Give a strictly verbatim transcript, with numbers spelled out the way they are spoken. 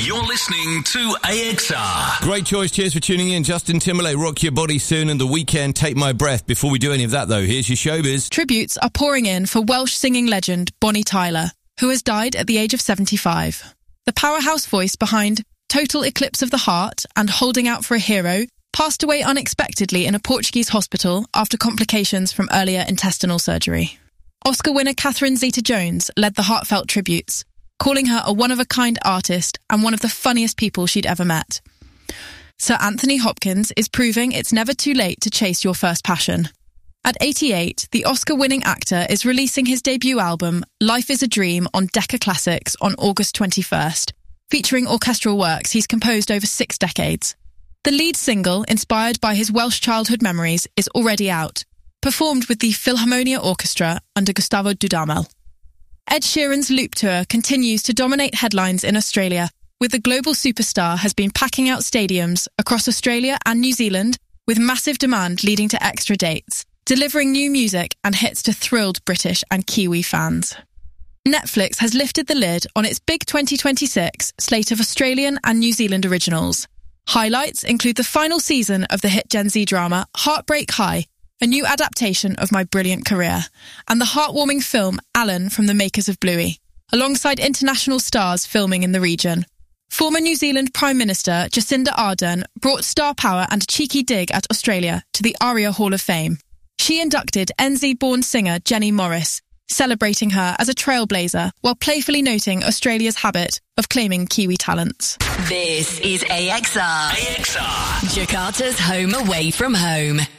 You're listening to A X R. Great choice. Cheers for tuning in. Justin Timberlake, Rock Your Body Soon, and The Weeknd, Take My Breath. Before we do any of that, though, here's your showbiz. Tributes are pouring in for Welsh singing legend Bonnie Tyler, who has died at the age of seventy-five. The powerhouse voice behind Total Eclipse of the Heart and Holding Out for a Hero passed away unexpectedly in a Portuguese hospital after complications from earlier intestinal surgery. Oscar winner Catherine Zeta-Jones led the heartfelt tributes, calling her a one-of-a-kind artist and one of the funniest people she'd ever met. Sir Anthony Hopkins is proving it's never too late to chase your first passion. At eighty-eight, the Oscar-winning actor is releasing his debut album, Life is a Dream, on Decca Classics on August twenty-first, featuring orchestral works he's composed over six decades. The lead single, inspired by his Welsh childhood memories, is already out, performed with the Philharmonia Orchestra under Gustavo Dudamel. Ed Sheeran's Loop Tour continues to dominate headlines in Australia, with the global superstar has been packing out stadiums across Australia and New Zealand, with massive demand leading to extra dates, delivering new music and hits to thrilled British and Kiwi fans. Netflix has lifted the lid on its big twenty twenty-six slate of Australian and New Zealand originals. Highlights include the final season of the hit Gen Z drama Heartbreak High, a new adaptation of My Brilliant Career, and the heartwarming film Alan from the makers of Bluey, alongside international stars filming in the region. Former New Zealand Prime Minister Jacinda Ardern brought star power and a cheeky dig at Australia to the ARIA Hall of Fame. She inducted N Z-born singer Jenny Morris, celebrating her as a trailblazer while playfully noting Australia's habit of claiming Kiwi talents. This is A X R. A X R. Jakarta's home away from home.